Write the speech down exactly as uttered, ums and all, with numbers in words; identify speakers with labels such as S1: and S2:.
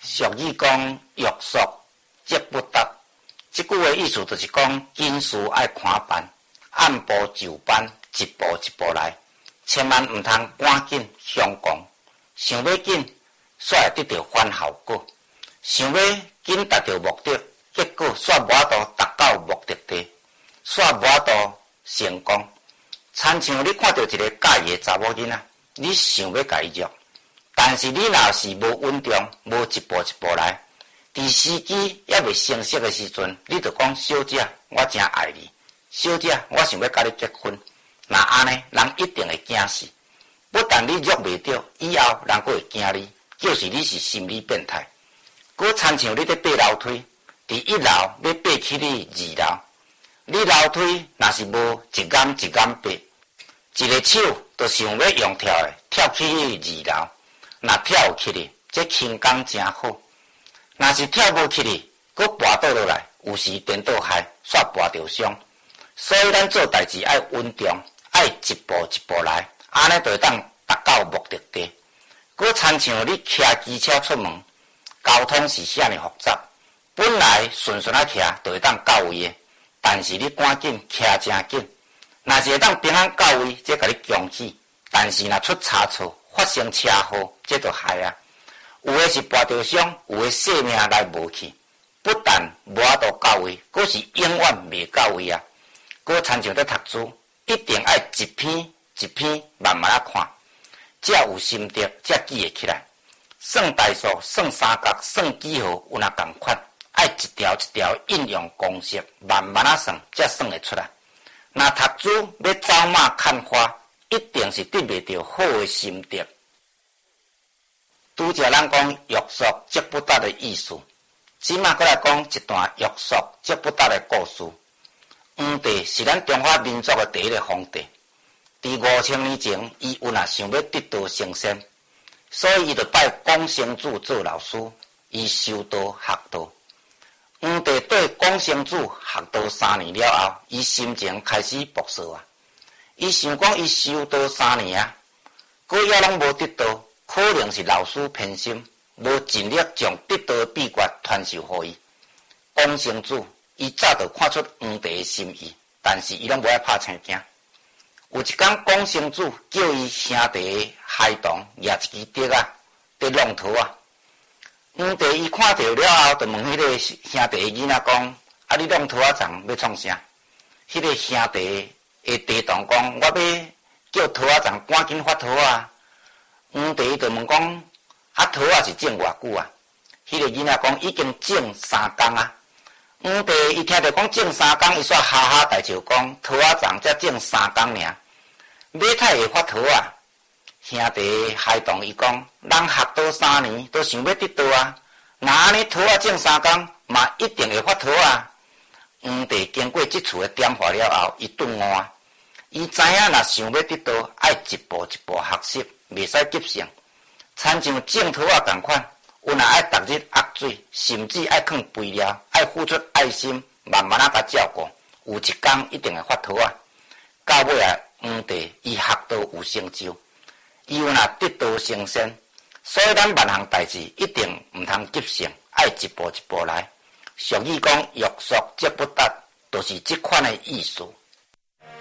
S1: 俗语讲欲速则不达，这句话意思就是讲，经事爱看办，按部就班，一步一步来，千万唔通赶紧相公，想要紧，煞会得到反效果；想要紧达到目的，结果煞无法度达到目的地，煞无法度成功。亲像你看到一个介意的查某囡仔，你想要甲伊约，但是你若是无稳重，无一步一步来，伫时机还未成熟的时阵，你就讲小姐，我真爱你，小姐，我想要甲你结婚。那安尼，人一定会惊死。不但你约袂到，以后人佫会惊你，就是你是心理变态。佫亲像你在爬楼梯，伫一楼要爬起你二楼，你楼梯若是无一眼一眼爬。一个手就想要用跳的跳起二楼，若跳起去，这轻功真好。若是跳无起去，佫跋倒落来，有时颠倒害，煞跋着伤。所以咱做代志爱稳重，爱一步一步来，安尼就会当达到目的地。佫亲像你骑机车出门，交通是遐尼复杂，本来顺顺啊骑就会当到位的，但是你赶紧骑真紧。若是会当平安到位，这甲你恭喜；但是若出差错，发生车祸，这就害啊！有诶是跋着伤，有诶性命来无去，不但无法度到位，佫是永远袂到位啊！佫亲像在读书，一定爱一篇一篇慢慢啊看，才有心得，才记会起来。算代数、算三角、算几何，有哪共款？爱一条一条应用公式，慢慢啊算，才算会出来。若读书要走马看花，一定是得袂到好的心得。拄则咱讲欲速则不达的意思，即马过来讲一段欲速则不达的故事。黄帝是咱中华民族的第一个皇帝，伫五千年前，伊有若想要得道成仙，所以伊就拜广生祖做老师，伊修道学道。黄帝对广生祖学道三年了后，伊心情开始薄弱啊。伊想讲，伊修道三年啊，佫也拢无得到，可能是老师偏心，无尽力将得道的秘诀传授互伊。广生祖伊早就看出黄帝的心意，但是伊拢无爱拍青惊。有一天，广生祖叫伊兄弟的孩童举一支竹啊，伫弄土啊。黄帝伊看到了后，就问迄个兄弟的囡仔讲：啊，你弄土啊长要创啥？迄个兄弟的地童讲：我要叫土啊长赶紧发土啊。黄帝就问讲：啊，土啊是种偌久啊？迄个囡仔讲：已经种三工啊。黄帝伊听到讲种三工，伊煞哈哈大笑讲：土啊长才种三工尔，马太会发土啊？兄弟孩童伊讲：人学道三年，都想要得道啊！那安尼土啊种三工，嘛一定会发土啊！黄帝经过即次的点化了后，伊顿换，伊知影若想要得道，爱一步一步学习，袂使急性。亲像种土啊共款，有若爱逐日压水，甚至爱放肥料，爱付出爱心，慢慢啊甲照顾，有一天一定会发土啊！到尾啊，黄帝伊学道有成就。伊有若得道成仙，所以咱万项代志一定毋通急性，爱一步一步来。俗语讲欲速则不达，就是即款的意思。